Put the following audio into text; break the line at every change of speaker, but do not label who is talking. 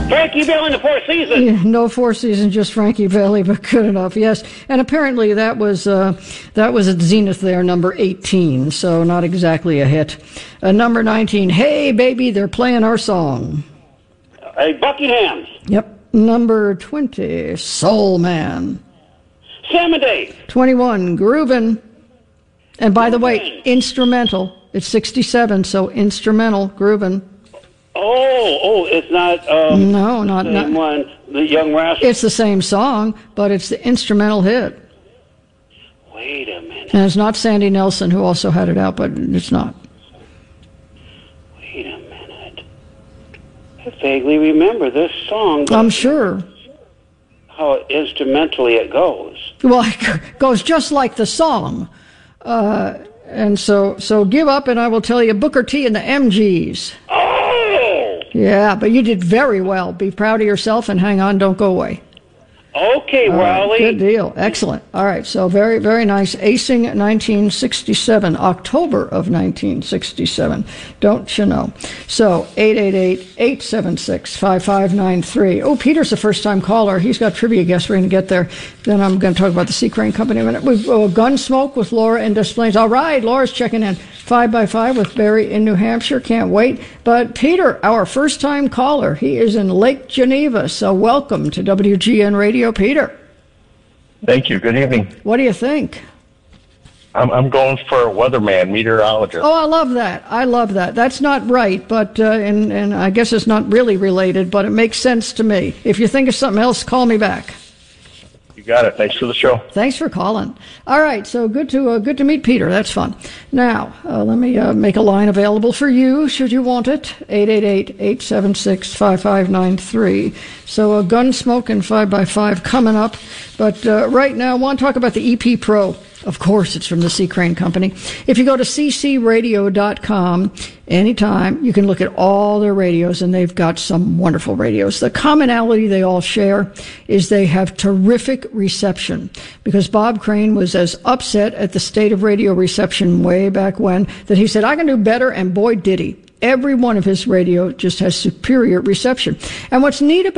Frankie Valli and the Four Seasons.
Yeah, no Four Seasons, just Frankie Valli, but good enough, yes. And apparently that was at Zenith there, number 18, so not exactly a hit. Number 19, Hey Baby, They're Playing Our Song.
Buckingham's.
Yep. Number 20, Soul Man.
Sam and Dave.
21, Groovin'. And by the way, instrumental. It's 67, so instrumental, Groovin'.
Oh, it's not.
No, not
one. The Young Rascals.
It's the same song, but it's the instrumental hit.
Wait a minute.
And it's not Sandy Nelson, who also had it out, but it's not.
Wait a minute. I vaguely remember this song.
I'm sure.
How instrumentally it goes.
Well, it goes just like the song. And so give up, and I will tell you Booker T and the MGs.
Oh!
Yeah, but you did very well. Be proud of yourself and hang on, don't go away.
Okay, Raleigh.
Good deal. Excellent. All right, so very, very nice. Acing 1967, October of 1967. Don't you know? So 888-876-5593. Oh, Peter's a first-time caller. He's got trivia guests. We're going to get there. Then I'm going to talk about the Sea Crane Company in a minute. We've Gunsmoke with Laura in Des Plaines. All right, Laura's checking in. 5x5 with Barry in New Hampshire. Can't wait. But Peter, our first-time caller, he is in Lake Geneva. So welcome to WGN Radio, Peter.
Thank you. Good evening.
What do you think?
I'm going for a weatherman, meteorologist.
Oh, I love that. I love that. That's not right, but and I guess it's not really related, but it makes sense to me. If you think of something else, call me back.
You got it. Thanks for the show.
Thanks for calling. All right, so good to meet Peter. That's fun. Now, let me make a line available for you, should you want it. 888-876-5593. So Gunsmoke and 5x5 coming up. But right now, I want to talk about the EP Pro. Of course, it's from the Sea Crane Company. If you go to ccradio.com anytime, you can look at all their radios, and they've got some wonderful radios. The commonality they all share is they have terrific reception, because Bob Crane was as upset at the state of radio reception way back when that he said, I can do better, and boy, did he. Every one of his radio just has superior reception. And what's neat about